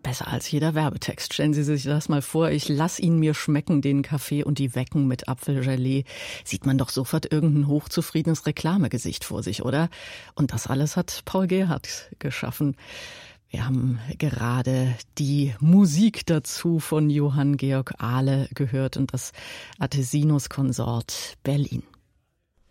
Besser als jeder Werbetext. Stellen Sie sich das mal vor. Ich lass ihn mir schmecken, den Kaffee und die Wecken mit Apfelgelee. Sieht man doch sofort irgendein hochzufriedenes Reklamegesicht vor sich, oder? Und das alles hat Paul Gerhardt geschaffen. Wir haben gerade die Musik dazu von Johann Georg Ahle gehört und das Athesinus Konsort Berlin.